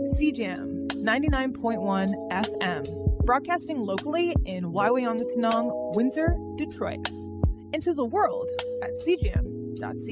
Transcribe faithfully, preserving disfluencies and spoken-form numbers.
C Jam ninety-nine point one F M, broadcasting locally in Waiwayangatanong, Windsor, Detroit. Into the world at c jam dot c a.